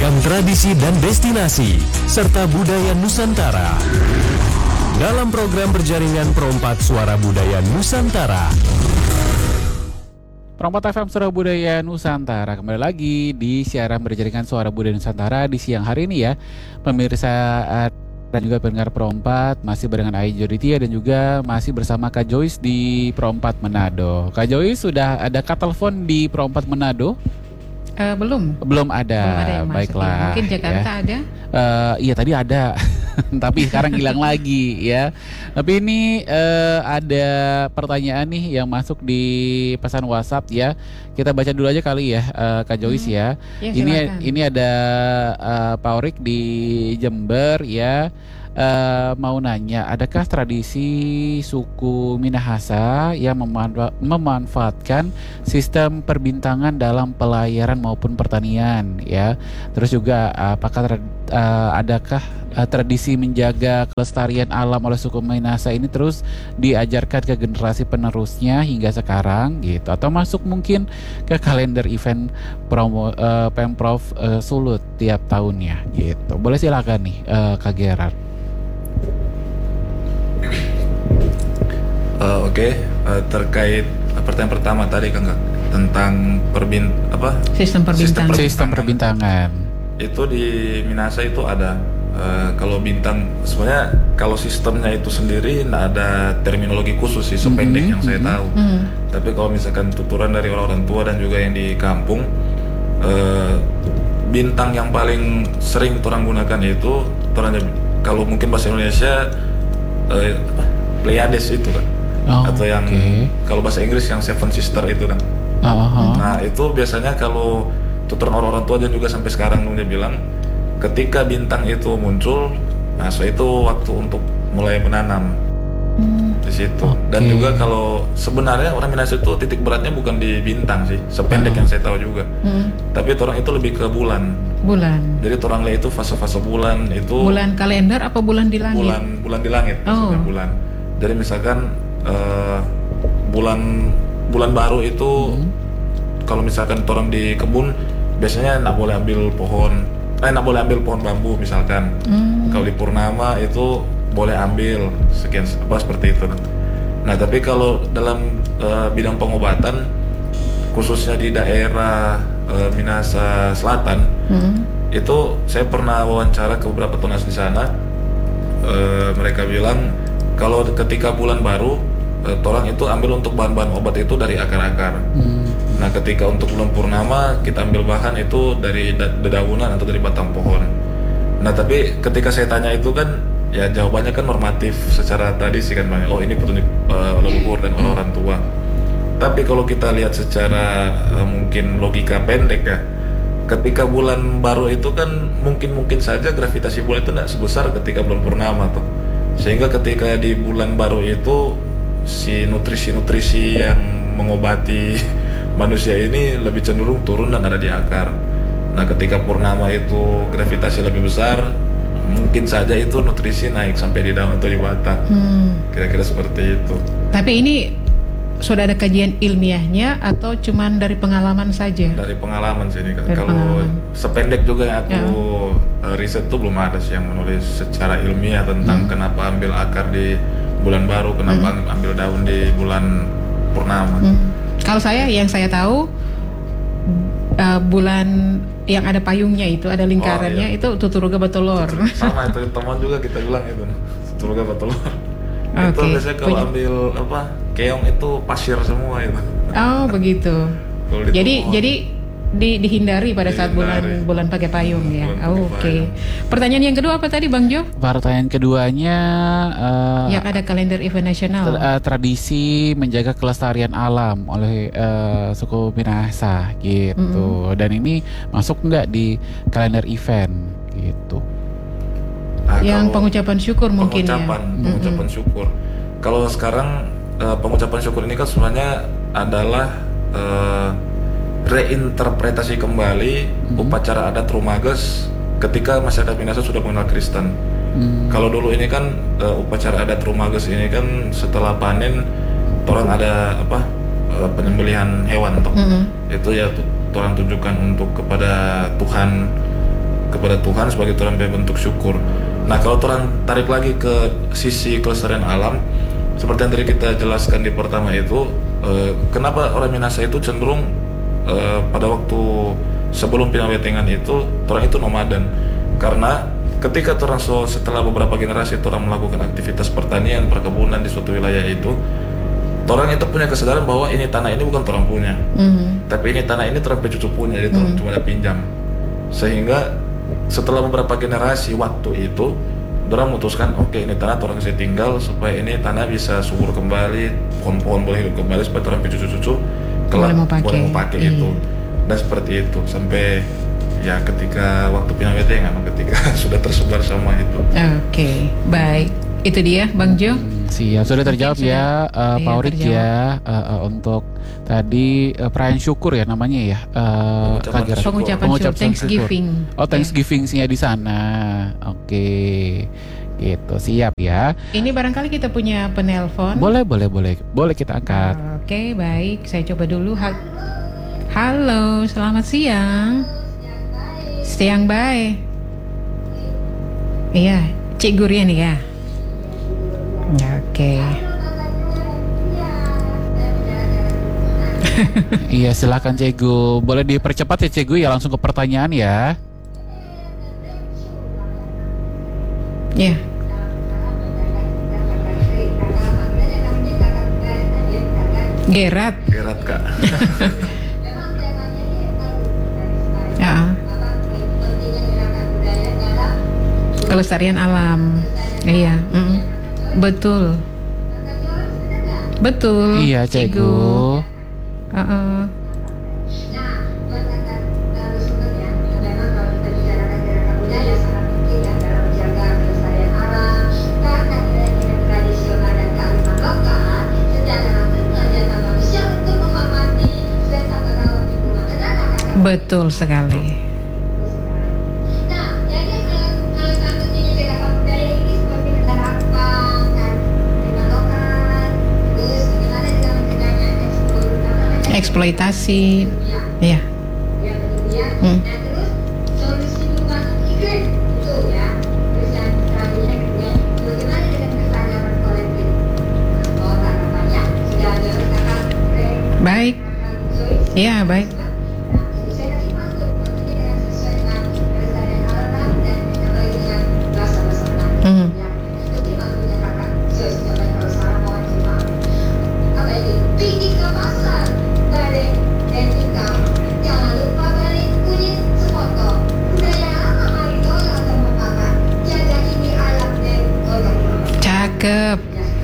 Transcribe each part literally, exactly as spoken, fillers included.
beragam tradisi dan destinasi, serta budaya Nusantara. Dalam program berjaringan Perompak Suara Budaya Nusantara. Perompak F M Suara Budaya Nusantara, kembali lagi di siaran berjaringan Suara Budaya Nusantara di siang hari ini ya. Pemirsa dan juga pendengar Perompak, masih barengan Ai Joditia dan juga masih bersama Kak Joyce di Perompak Manado. Kak Joyce, sudah ada kak telepon di Perompak Manado? Uh, belum. Belum ada. Belum ada yang Baiklah. masuk, ya. Mungkin Jakarta ya. ada? Uh, iya tadi ada, tapi sekarang hilang lagi ya. Tapi ini uh, ada pertanyaan nih yang masuk di pesan WhatsApp ya. Kita baca dulu aja kali ya, uh, Kak Joyce hmm. ya. ya. Ini ini ada uh, Pak Orik di Jember ya. Uh, mau nanya, adakah tradisi suku Minahasa yang memanfa- memanfaatkan sistem perbintangan dalam pelayaran maupun pertanian ya? Terus juga apakah tra- uh, adakah uh, tradisi menjaga kelestarian alam oleh suku Minahasa ini terus diajarkan ke generasi penerusnya hingga sekarang gitu? Atau masuk mungkin ke kalender event promo, uh, Pemprov uh, Sulut tiap tahunnya gitu? Boleh silakan nih uh, Kak Gerard. Uh, Oke, okay. uh, terkait pertanyaan pertama tadi kan Kak, tentang perbint apa sistem perbintangan. Sistem, sistem perbintangan. Itu di Minahasa itu ada. Uh, kalau bintang sebenarnya kalau sistemnya itu sendiri tidak ada terminologi khusus sih sependek mm-hmm. yang saya tahu. Mm-hmm. Tapi kalau misalkan tuturan dari orang-orang tua dan juga yang di kampung, uh, bintang yang paling sering orang gunakan itu orang kalau mungkin bahasa Indonesia uh, Pleiades itu kan. Oh, atau yang okay. Kalau bahasa Inggris yang Seven Sister itu kan. Uh-huh. Nah itu biasanya kalau tuturan orang-orang tua dan juga sampai sekarang dia bilang ketika bintang itu muncul, nah so itu waktu untuk mulai menanam hmm. di situ. Okay. Dan juga kalau sebenarnya orang Minahasa itu titik beratnya bukan di bintang sih, sependek uh-huh. yang saya tahu juga. Hmm. Tapi orang itu lebih ke bulan. Bulan. Jadi orang lihat itu fase-fase bulan itu. Bulan kalender apa bulan di langit? Bulan bulan di langit. Oh. Bulan. Jadi misalkan uh, bulan bulan baru itu hmm. kalau misalkan orang di kebun biasanya nggak boleh ambil pohon, eh nggak boleh ambil pohon bambu misalkan. Hmm. Kalau di purnama itu boleh ambil sekian apa seperti itu. Nah tapi kalau dalam uh, bidang pengobatan khususnya di daerah uh, Minahasa Selatan hmm. itu saya pernah wawancara ke beberapa tunas di sana. Uh, mereka bilang kalau ketika bulan baru, eh, orang itu ambil untuk bahan-bahan obat itu dari akar-akar. Hmm. Nah, ketika untuk bulan purnama kita ambil bahan itu dari dedaunan atau dari batang pohon. Nah, tapi ketika saya tanya itu kan, ya jawabannya kan normatif secara tradisi kan, Bang. Oh, ini petunjuk uh, leluhur dan orang-orang tua. Tapi kalau kita lihat secara uh, mungkin logika pendek ya, ketika bulan baru itu kan mungkin-mungkin saja gravitasi bulan itu tidak sebesar ketika bulan purnama tuh. Sehingga ketika di bulan baru itu si nutrisi-nutrisi yang mengobati manusia ini lebih cenderung turun dan ada di akar. Nah ketika purnama itu gravitasi lebih besar, mungkin saja itu nutrisi naik sampai di daun atau di batang. hmm. Kira-kira seperti itu. Tapi ini sudah ada kajian ilmiahnya atau cuman dari pengalaman saja? Dari pengalaman sih ini. Kalau pengalaman. Sependek juga yang aku ya. riset tuh belum ada sih yang menulis secara ilmiah tentang hmm. kenapa ambil akar di bulan baru, kenapa hmm. ambil daun di bulan purnama. Hmm. Kalau saya yang saya tahu uh, bulan yang ada payungnya itu, ada lingkarannya, oh, iya. itu Tuturuga Batulor. Sama itu teman juga kita bilang itu Tuturuga Batulor. Okay. Itu biasanya kalau ambil apa keong itu pasir semua itu. Oh begitu. Jadi jadi di, dihindari pada dihindari. saat bulan bulan pakai payung ya. Oh, Oke. Okay. Pertanyaan yang kedua apa tadi Bang Jo? Pertanyaan keduanya uh, yang ada kalender event nasional. Tra- uh, tradisi menjaga kelestarian alam oleh uh, suku Minahasa gitu. Mm-hmm. Dan ini masuk nggak di kalender event gitu? Nah, yang pengucapan syukur mungkin pengucapan, ya. Pengucapan mm-hmm. syukur. Kalau sekarang uh, pengucapan syukur ini kan sebenarnya adalah uh, reinterpretasi kembali mm-hmm. upacara adat Rumages ketika masyarakat Minahasa sudah mengenal Kristen. Mm-hmm. Kalau dulu ini kan uh, upacara adat Rumages ini kan setelah panen orang ada apa uh, penyembelihan hewan toh. Mm-hmm. Itu ya orang tunjukkan untuk kepada Tuhan kepada Tuhan sebagai orang bentuk syukur. Nah kalau orang tarik lagi ke sisi kelestarian alam, seperti yang tadi kita jelaskan di pertama itu, eh, kenapa orang Minahasa itu cenderung eh, pada waktu sebelum pinawetengan itu orang itu nomaden, karena ketika orang so, setelah beberapa generasi orang melakukan aktivitas pertanian, perkebunan di suatu wilayah itu, orang itu punya kesadaran bahwa ini tanah ini bukan orang punya, mm-hmm. tapi ini tanah ini orang cucu punya, jadi orang mm-hmm. cuma ada pinjam. Sehingga setelah beberapa generasi waktu itu, orang memutuskan oke okay, ini tanah orang bisa tinggal supaya ini tanah bisa subur kembali, pohon-pohon boleh hidup kembali supaya orang cucu-cucu kelak boleh mau pakai itu. Dan seperti itu sampai ya ketika waktu pinawetengan, ketika sudah tersebar semua itu. Oke, okay, baik. Itu dia Bang Jo. Siap, sudah terjawab okay, ya uh, Pak Aurik ya uh, uh, untuk tadi uh, perayaan syukur ya namanya ya. Uh, pengucapan, pengucapan, pengucapan syukur, Thanksgiving. Oh, Thanksgiving-nya di sana. Oke. Okay. Gitu, siap ya. Ini barangkali kita punya penelpon. Boleh, boleh, boleh. Boleh kita angkat. Oke, okay, baik. Saya coba dulu. Halo, selamat siang. Siang baik. Iya, Cik Gurian ya. Oke. Iya, silakan Cegu. Boleh dipercepat ya Cegu ya, langsung ke pertanyaan ya. Iya. Gerat. Gerat Kak. Ya. Kelestarian alam. Iya, mm. Betul. Betul. Iya, Cegu. Uh-uh. Betul sekali. Eksploitasi, ya. Hmm. Baik, ya baik. Hmm. Cakep.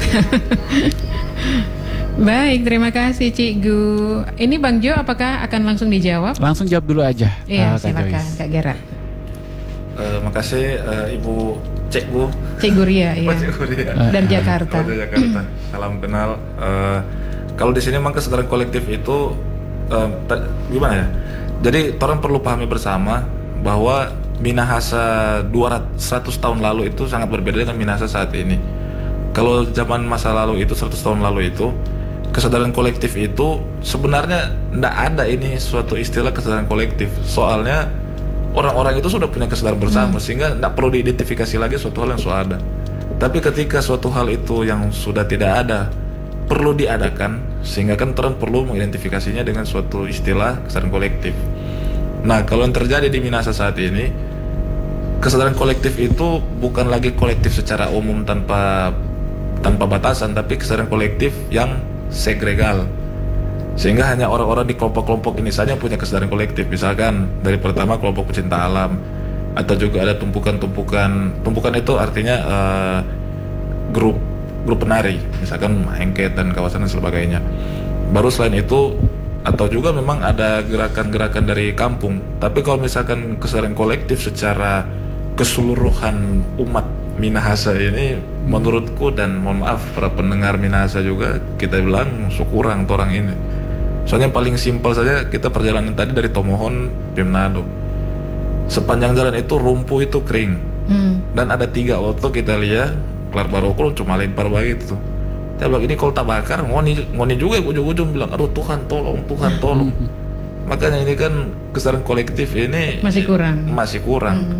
Baik, terima kasih Cik Gu. Ini Bang Jo, apakah akan langsung dijawab? Langsung jawab dulu aja. Iya, uh, silakan Kak Gera. Uh, makasih uh, Ibu Cik Gu. Cik Guria, iya. Cik Guria. Dari Jakarta. Oh, dari Jakarta. Salam kenal. Uh, kalau di sini memang kesadaran kolektif itu uh, t- gimana ya? Jadi orang perlu pahami bersama bahwa Minahasa dua ratus tahun lalu itu sangat berbeda dengan Minahasa saat ini. Kalau zaman masa lalu itu seratus tahun lalu itu kesadaran kolektif itu sebenarnya tidak ada ini suatu istilah kesadaran kolektif. Soalnya orang-orang itu sudah punya kesadaran bersama hmm. sehingga tidak perlu diidentifikasi lagi suatu hal yang sudah ada. Tapi ketika suatu hal itu yang sudah tidak ada perlu diadakan, sehingga kan orang perlu mengidentifikasinya dengan suatu istilah kesadaran kolektif. Nah, kalau yang terjadi di Minahasa saat ini, kesadaran kolektif itu bukan lagi kolektif secara umum tanpa tanpa batasan, tapi kesadaran kolektif yang segregal, sehingga hanya orang-orang di kelompok-kelompok ini saja yang punya kesadaran kolektif. Misalkan dari pertama kelompok pecinta alam, atau juga ada tumpukan-tumpukan tumpukan itu artinya uh, grup grup penari, misalkan Hengket dan kawasan dan sebagainya. Baru selain itu, atau juga memang ada gerakan-gerakan dari kampung. Tapi kalau misalkan kesadaran kolektif secara keseluruhan umat Minahasa ini, menurutku dan mohon maaf para pendengar Minahasa juga, kita bilang kurang orang ini. Soalnya paling simpel saja, kita perjalanan tadi dari Tomohon, Pimnado, sepanjang jalan itu rumpuh itu kering, hmm. dan ada tiga oto kita lihat, kelar barokul cuma lempar begitu. Saya bilang ini kalau tak bakar, ngoni ngoni juga ujung-ujung bilang, aduh Tuhan tolong, Tuhan tolong. Makanya ini kan kesadaran kolektif ini masih kurang. Masih kurang. Hmm.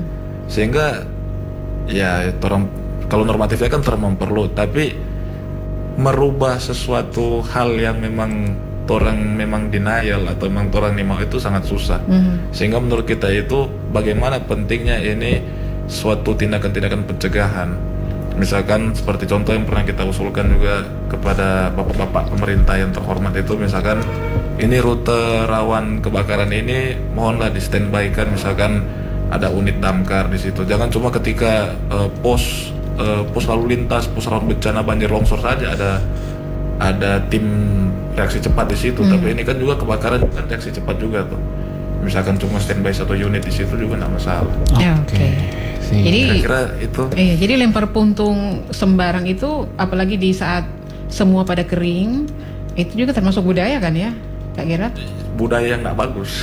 Sehingga ya orang kalau normatifnya kan terang perlu, tapi merubah sesuatu hal yang memang orang memang denial atau memang orang nih mau itu sangat susah. Mm-hmm. Sehingga menurut kita itu bagaimana pentingnya ini suatu tindakan-tindakan pencegahan. Misalkan seperti contoh yang pernah kita usulkan juga kepada bapak-bapak pemerintah yang terhormat itu, misalkan ini rute rawan kebakaran ini mohonlah di standby kan, misalkan ada unit damkar di situ. Jangan cuma ketika uh, pos uh, pos lalu lintas, pos rawan bencana banjir longsor saja ada ada tim reaksi cepat di situ. Hmm. Tapi ini kan juga kebakaran kan reaksi cepat juga tuh. Misalkan cuma standby satu unit di situ juga nggak masalah. Ya, oke. Okay. Okay. Jadi kira-kira itu. Iya, jadi lempar puntung sembarang itu, apalagi di saat semua pada kering, itu juga termasuk budaya kan ya, Kak Gerard? Budaya yang nggak bagus.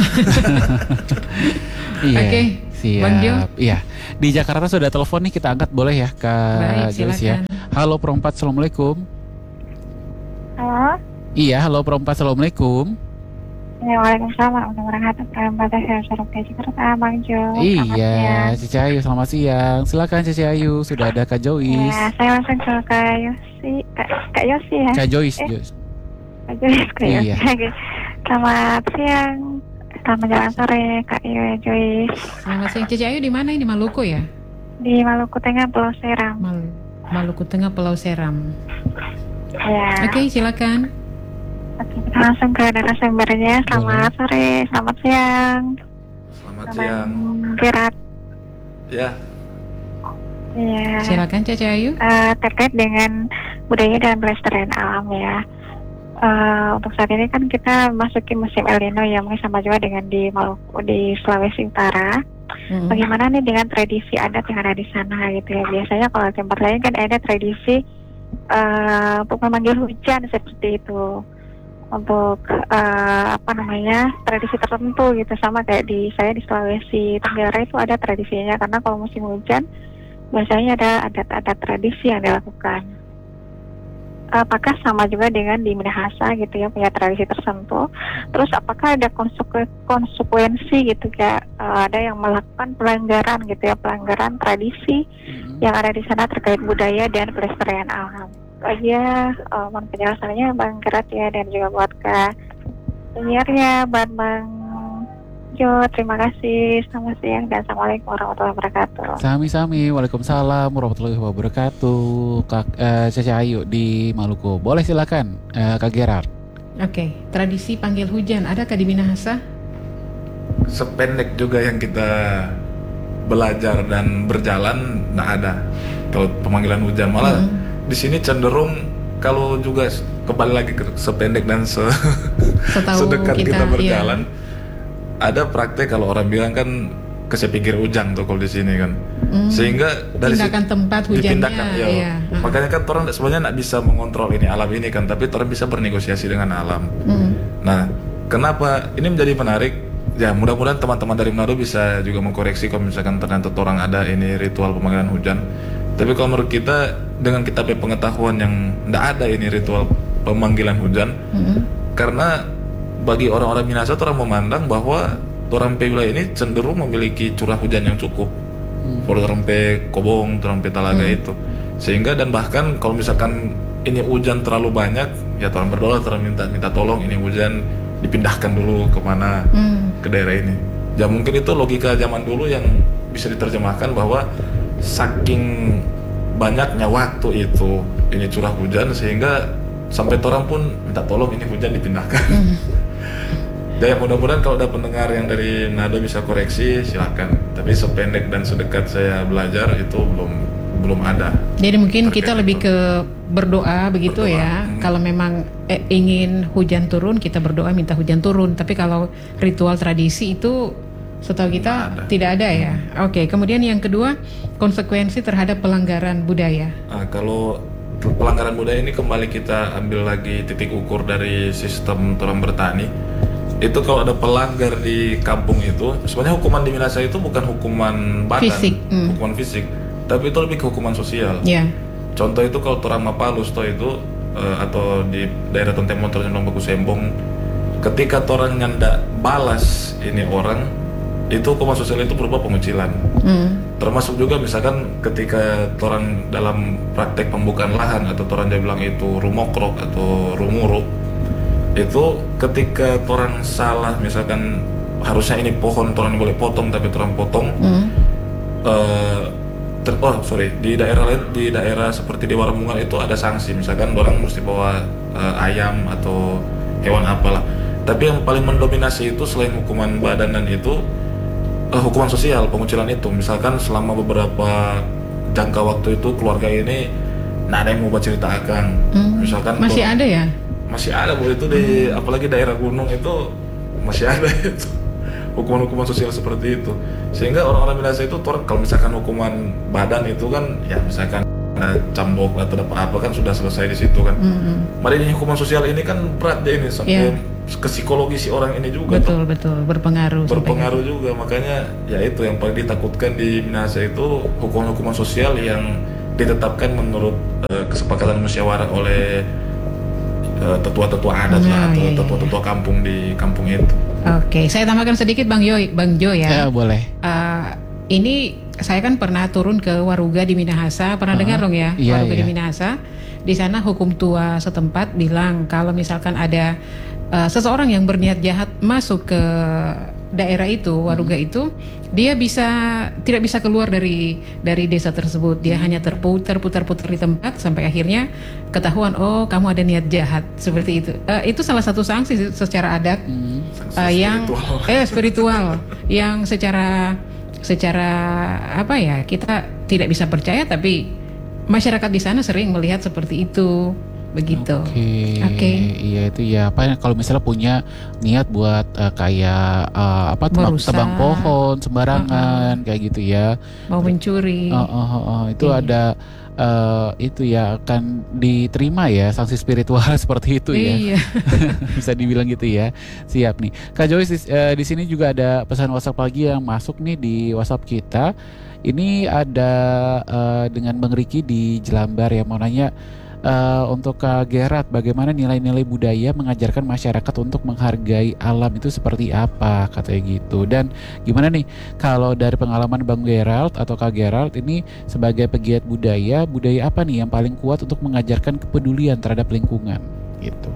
Iya. Oke. Okay. Siap. Bang Jo. Iya. Di Jakarta sudah telepon nih, kita angkat boleh ya, Kak Joyce ya. Halo Perempat, Assalamualaikum. Halo. Iya, halo Perempat, Assalamualaikum. Ya, waalaikumsalam warahmatullahi wabarakatuh. Perempat saya suruh ke Jakarta, Bang Jo. Iya, Cici Ayu, selamat siang. Silakan Cici Ayu, sudah ada Kak Joyce. Ya, saya langsung ke Kak Yosi, Kak, Kak Yosi ya. Kak Joyce, eh, Joyce. Kak Joyce, Kak Yosi. Iya. Selamat siang. Selamat jalan sore, Kak Joyce. Selamat siang, Cici Ayu di mana ini, Maluku ya? Di Maluku Tengah, Pulau Seram. Mal- Maluku Tengah, Pulau Seram. Ya. Oke, okay, silakan. Oke, kita langsung ke narasumbernya. Selamat Boleh. sore, selamat siang. Selamat siang. Gerard. Ya. Ya. Silakan Cici Ayu. Uh, terkait dengan budaya dan pelestarian alam ya. Uh, untuk saat ini kan kita masuki musim El Nino ya, mungkin sama juga dengan di Maluku, di Sulawesi Utara. Hmm. Bagaimana nih dengan tradisi adat yang ada di sana gitu ya? Biasanya kalau tempat lain kan ada tradisi uh, untuk memanggil hujan seperti itu, untuk uh, apa namanya tradisi tertentu gitu, sama kayak di saya di Sulawesi Tenggara itu ada tradisinya, karena kalau musim hujan biasanya ada adat-adat tradisi yang dilakukan. Apakah sama juga dengan di Minahasa gitu ya, punya tradisi tertentu? Terus apakah ada konseku- konsekuensi gitu ya, uh, ada yang melakukan pelanggaran gitu ya, pelanggaran tradisi mm-hmm. yang ada di sana terkait budaya dan pelestarian alam? Aja uh, mohon penjelasannya Bang Gerard ya, dan juga buat Kak penyiarnya Bang Bang Jo, terima kasih. Selamat siang dan assalamualaikum warahmatullahi wabarakatuh. Sami-sami, waalaikumsalam warahmatullahi wabarakatuh. Kak uh, Cici Ayu di Maluku, boleh silakan uh, Kak Gerard. Oke, okay. Tradisi panggil hujan adakah di Minahasa? Sependek juga yang kita belajar dan berjalan, nggak ada. Kalau pemanggilan hujan malah hmm. di sini cenderung kalau juga kembali lagi ke sependek dan se sedekat kita, kita berjalan. Iya. Ada praktek kalau orang bilang kan kesepinggir ujang tuh kalau di sini kan, mm. sehingga dari pindahkan si, tempat hujannya, ya. Iya. Makanya kan orang sebenarnya nggak bisa mengontrol ini alam ini kan, tapi orang bisa bernegosiasi dengan alam. Mm. Nah, kenapa ini menjadi menarik? Ya mudah-mudahan teman-teman dari Manado bisa juga mengkoreksi kalau misalkan ternyata orang ada ini ritual pemanggilan hujan. Tapi kalau menurut kita dengan kita punya pengetahuan yang nggak ada ini ritual pemanggilan hujan, mm. karena bagi orang-orang Minahasa orang memandang bahwa orang pe wilayah ini cenderung memiliki curah hujan yang cukup. Hmm. Orang pe Kobong, orang pe Talaga hmm. itu. Sehingga dan bahkan kalau misalkan ini hujan terlalu banyak, ya orang berdoa, orang minta minta tolong ini hujan dipindahkan dulu kemana hmm. ke daerah ini. Ya mungkin itu logika zaman dulu yang bisa diterjemahkan bahwa saking banyaknya waktu itu ini curah hujan sehingga sampai orang pun minta tolong ini hujan dipindahkan. Hmm. Ya mudah-mudahan kalau ada pendengar yang dari Nado bisa koreksi silakan. Tapi sependek dan sedekat saya belajar itu belum belum ada. Jadi mungkin kita lebih itu. ke berdoa begitu berdoa. ya. Hmm. Kalau memang eh, ingin hujan turun kita berdoa minta hujan turun. Tapi kalau ritual tradisi itu setahu kita ada. tidak ada ya. Hmm. Oke. Kemudian yang kedua konsekuensi terhadap pelanggaran budaya. Nah, kalau pelanggaran budaya ini kembali kita ambil lagi titik ukur dari sistem orang bertani. Itu kalau ada pelanggar di kampung itu, sebenarnya hukuman di Minahasa itu bukan hukuman badan, fisik. Mm. hukuman fisik, tapi itu lebih ke hukuman sosial. Yeah. Contoh itu kalau orang Mapalus toh itu uh, atau di daerah Tonteng Motor yang Baku Sembong, ketika orang nyanda balas ini orang, itu hukuman sosial itu berupa pengucilan. Hmm. Termasuk juga misalkan ketika orang dalam praktek pembukaan lahan atau orang dia bilang itu rumokrok atau rumuruk, itu ketika orang salah misalkan harusnya ini pohon orang boleh potong tapi orang potong, Hmm. uh, ter, oh sorry di daerah lain di daerah seperti di Warmungan itu ada sanksi, misalkan orang mesti bawa uh, ayam atau hewan apalah. Tapi yang paling mendominasi itu selain hukuman badanan itu uh, hukuman sosial, pengucilan itu. Misalkan selama beberapa jangka waktu itu keluarga ini nah ada yang mau cerita akang, Hmm. misalkan Masih kalau- ada ya? masih ada Bu, itu di apalagi daerah gunung itu masih ada itu hukuman-hukuman sosial seperti itu, sehingga orang-orang Minahasa itu orang kalau misalkan hukuman badan itu kan ya misalkan uh, cambok atau apa apa kan sudah selesai di situ kan. Hmm. Mari ini hukuman sosial ini kan berat deh ini sampai Iya. ke psikologi si orang ini juga Betul betul berpengaruh. sampai berpengaruh juga, makanya ya itu yang paling ditakutkan di Minahasa itu hukuman-hukuman sosial yang ditetapkan menurut uh, kesepakatan musyawarah oleh uh, tetua-tetua adat Oh, lah atau iya, iya. tetua-tetua kampung di kampung itu. Oke, saya tambahkan sedikit Bang Jo, Bang Jo Ya ya. boleh. Uh, ini saya kan pernah turun ke Waruga di Minahasa, pernah Uh-huh. dengar dong ya? Iya, Waruga iya. di Minahasa. Di sana hukum tua setempat bilang kalau misalkan ada uh, seseorang yang berniat jahat masuk ke daerah itu, Waruga Hmm. itu, dia bisa tidak bisa keluar dari dari desa tersebut. Dia hanya terputar putar-putar di tempat sampai akhirnya ketahuan, oh kamu ada niat jahat seperti itu. Uh, itu salah satu sanksi secara adat. Hmm. Uh, yang Spiritual. eh spiritual yang secara secara apa ya kita tidak bisa percaya, tapi masyarakat di sana sering melihat seperti itu begitu. Oke. Oke. Iya itu ya. Apa kalau misalnya punya niat buat eh, kayak eh, apa tebang, Merusak. tebang pohon sembarangan kayak gitu ya. Mau mencuri. Oh, oh, oh, oh. Itu Iya. ada eh, itu ya akan diterima ya sanksi spiritual seperti itu ya. Iya. Bisa dibilang gitu ya. Siap nih. Kak Joyce di, eh, di sini juga ada pesan WhatsApp lagi yang masuk nih di WhatsApp kita. Ini ada eh, dengan Bang Riki di Jelambar ya, mau nanya eh, untuk Kak Gerard, bagaimana nilai-nilai budaya mengajarkan masyarakat untuk menghargai alam itu seperti apa katanya gitu. Dan gimana nih kalau dari pengalaman Bang Gerald atau Kak Gerald ini sebagai pegiat budaya, budaya apa nih yang paling kuat untuk mengajarkan kepedulian terhadap lingkungan gitu.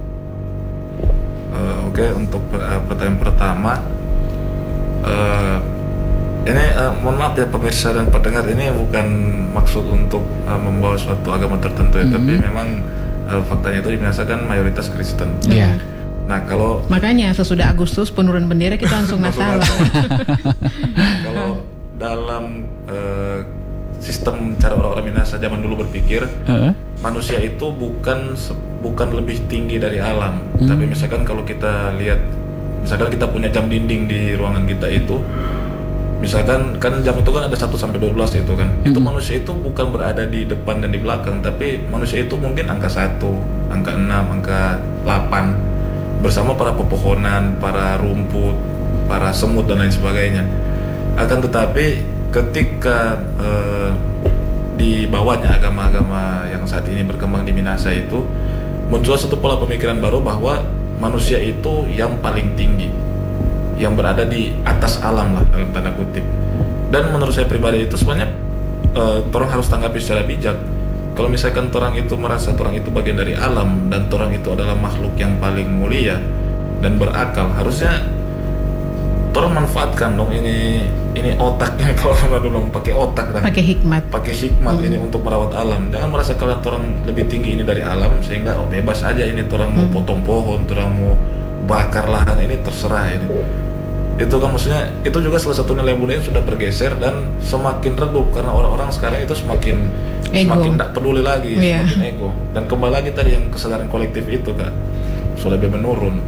Uh, Oke, untuk per- uh, pertanyaan pertama, uh, ini uh, mohon maaf ya pemirsa dan pendengar, ini bukan maksud untuk uh, membawa suatu agama tertentu ya, Mhm. tapi memang uh, faktanya itu dibinasakan mayoritas Kristen. Iya. Nah kalau Makanya sesudah Agustus penurunan bendera kita langsung Langsung masalah. kalau dalam uh, sistem cara orang-orang Minahasa zaman dulu berpikir, Heeh. manusia itu bukan se- bukan lebih tinggi dari alam. Hmm. Tapi misalkan kalau kita lihat, misalkan kita punya jam dinding di ruangan kita itu, misalkan kan jam itu kan ada satu sampai dua belas itu kan. Itu Hmm. manusia itu bukan berada di depan dan di belakang, tapi manusia itu mungkin angka satu, angka enam, angka delapan bersama para pepohonan, para rumput, para semut dan lain sebagainya. Akan tetapi ketika eh, di bawahnya agama-agama yang saat ini berkembang di Minahasa itu muncul satu pola pemikiran baru bahwa manusia itu yang paling tinggi, yang berada di atas alam lah dalam tanda kutip. Dan menurut saya pribadi itu sebenarnya eh, orang harus tanggapi secara bijak. Kalau misalkan orang itu merasa orang itu bagian dari alam dan orang itu adalah makhluk yang paling mulia dan berakal, harusnya orang manfaatkan dong ini ini otaknya. Kalau orang dulu pakai otak dan Pakai hikmat. pakai hikmat Hmm. ini untuk merawat alam. Jangan merasa kalian orang lebih tinggi ini dari alam sehingga oh, bebas aja ini orang mau Hmm. potong pohon, orang mau bakar lahan, ini terserah ini. Itu kan maksudnya itu juga salah satu nilai budaya yang sudah bergeser dan semakin redup karena orang-orang sekarang itu semakin Ego. semakin tidak peduli lagi, Iya. semakin ego. Dan kembali lagi tadi yang kesadaran kolektif itu kan sudah lebih menurun.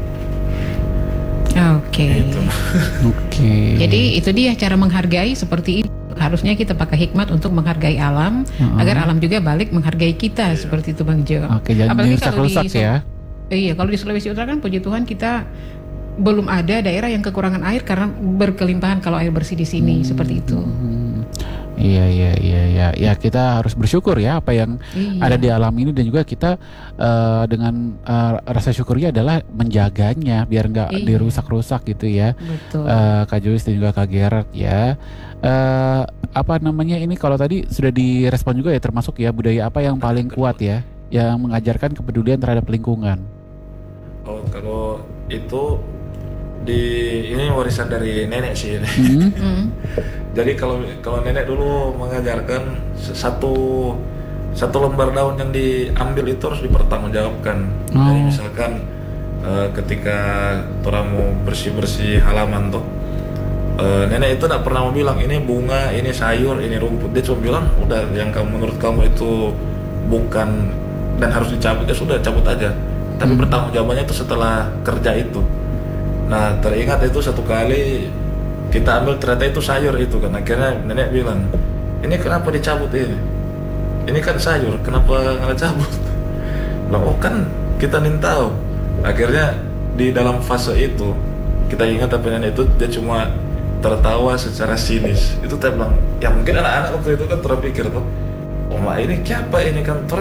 Oke. Gitu. Oke. Jadi itu dia cara menghargai seperti itu. Harusnya kita pakai hikmat untuk menghargai alam, Heeh. agar alam juga balik menghargai kita seperti itu Bang Jo. Oke, jangan Apalagi kalau di rusak-rusak Sul- ya. Iya, kalau di Sulawesi Utara kan puji Tuhan kita belum ada daerah yang kekurangan air karena berkelimpahan kalau air bersih di sini seperti itu. Hmm. Iya iya iya iya ya, kita harus bersyukur ya apa yang Iya. ada di alam ini, dan juga kita eh, dengan eh, rasa syukurnya adalah menjaganya biar nggak Iya. dirusak-rusak gitu ya. Betul. Eh, Kak Joyce dan juga Kak Gerard ya. Eh, apa namanya ini, kalau tadi sudah direspon juga ya, termasuk ya budaya apa yang paling kuat ya yang mengajarkan kepedulian terhadap lingkungan. Oh, kalau itu di ini warisan dari nenek sih ini. Hmm? Hmm. Jadi kalau kalau nenek dulu mengajarkan se- satu satu lembar daun yang diambil itu harus dipertanggungjawabkan. Oh. Jadi misalkan eh, ketika orang mau bersih-bersih halaman tuh, eh, nenek itu tidak pernah mau bilang ini bunga, ini sayur, ini rumput. Dia cuma bilang udah yang kamu menurut kamu itu bukan dan harus dicabut, ya sudah cabut aja. Tapi Hmm. pertanggungjawabannya itu setelah kerja itu. Nah, teringat itu satu kali kita ambil ternyata itu sayur itu kan. Akhirnya nenek bilang, ini kenapa dicabut ini? Ini kan sayur, kenapa nggak cabut? Bilang, oh kan kita nih tahu. Akhirnya di dalam fase itu kita ingat tapi nenek itu dia cuma tertawa secara sinis. Itu saya bilang, ya mungkin anak-anak waktu itu kan terpikir tuh, oh mak ini siapa ini kan